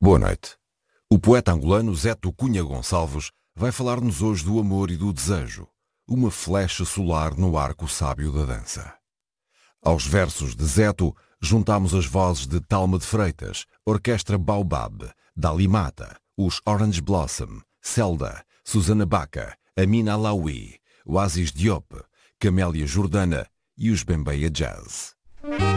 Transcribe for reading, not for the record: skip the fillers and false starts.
Boa noite. O poeta angolano Zeto Cunha Gonçalves vai falar-nos hoje do amor e do desejo, uma flecha solar no arco sábio da dança. Aos versos de Zeto, juntamos as vozes de Talma de Freitas, Orquestra Baobab, Dali Mata, os Orange Blossom, Selda, Susana Baca, Amina Alaoui, Oasis Diop, Camélia Jordana e os Bembeia Jazz.